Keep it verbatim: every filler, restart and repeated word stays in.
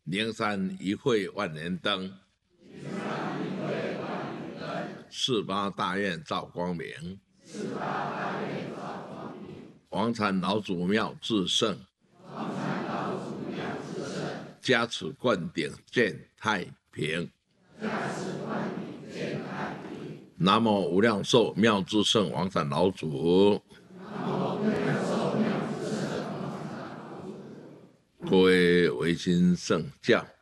灵山一会万年灯，四八大愿照光明，王禅老祖庙至圣，加持灌顶见太平。南无无量寿妙智圣王禅老祖。各位维新圣教。